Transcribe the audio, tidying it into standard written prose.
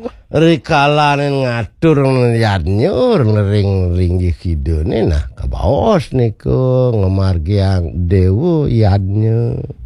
rikalanen ngatur nyanyur ring kidune nah kabaos niku ngemargiang dewu yadnya